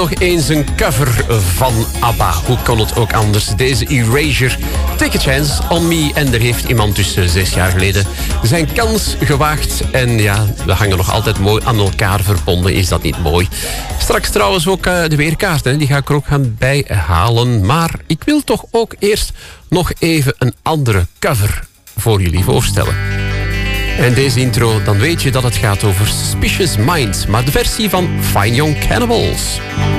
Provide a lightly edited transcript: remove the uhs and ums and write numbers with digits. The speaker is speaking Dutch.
Nog eens een cover van ABBA. Hoe kon het ook anders? Deze Erasure. Take a chance on me. En er heeft iemand dus 6 jaar geleden zijn kans gewaagd. En ja, we hangen nog altijd mooi aan elkaar verbonden. Is dat niet mooi? Straks trouwens ook de weerkaart. Hè? Die ga ik er ook gaan bij halen. Maar ik wil toch ook eerst nog even een andere cover voor jullie voorstellen. En deze intro, dan weet je dat het gaat over Suspicious Minds. Maar de versie van Fine Young Cannibals.